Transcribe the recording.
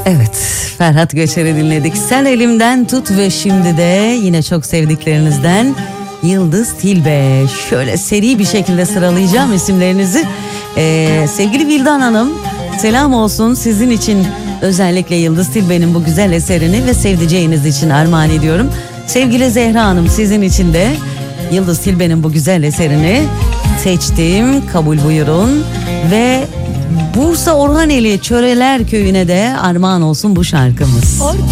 Evet, Ferhat Göçer'i dinledik. Sen elimden tut ve şimdi de yine çok sevdiklerinizden Yıldız Tilbe. Şöyle seri bir şekilde sıralayacağım isimlerinizi. Sevgili Vildan Hanım, selam olsun sizin için, özellikle Yıldız Tilbe'nin bu güzel eserini ve sevdiceğiniz için armağan ediyorum. Sevgili Zehra Hanım, sizin için de Yıldız Tilbe'nin bu güzel eserini seçtim, kabul buyurun. Ve Bursa Orhaneli Çöreler Köyü'ne de armağan olsun bu şarkımız.